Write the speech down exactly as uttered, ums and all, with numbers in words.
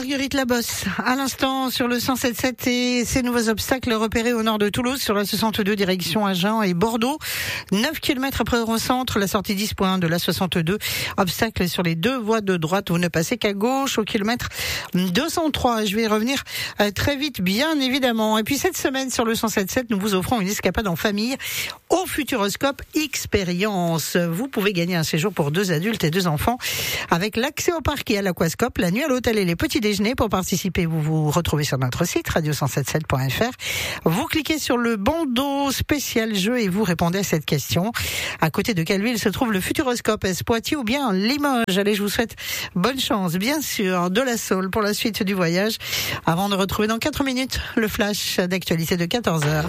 Marguerite Labosse, à l'instant sur le cent sept sept et ces nouveaux obstacles repérés au nord de Toulouse sur la soixante-deux direction Agen et Bordeaux. neuf kilomètres après Eurocentre, la sortie dix point un de la soixante-deux. Obstacles sur les deux voies de droite, vous ne passez qu'à gauche au kilomètre deux cent trois. Je vais y revenir très vite, bien évidemment. Et puis cette semaine sur le cent sept sept, nous vous offrons une escapade en famille au Futuroscope Expérience. Vous pouvez gagner un séjour pour deux adultes et deux enfants avec l'accès au parc et à l'aquascope, la nuit à l'hôtel et les petits déjeuners. Pour participer, vous vous retrouvez sur notre site radio cent soixante-dix-sept point f r. Vous cliquez sur le bandeau spécial jeu et vous répondez à cette question. À côté de quelle ville se trouve le Futuroscope? Est-ce Poitiers ou bien Limoges? Allez, je vous souhaite bonne chance, bien sûr, de la Saule pour la suite du voyage. Avant de retrouver dans quatre minutes le flash d'actualité de quatorze heures.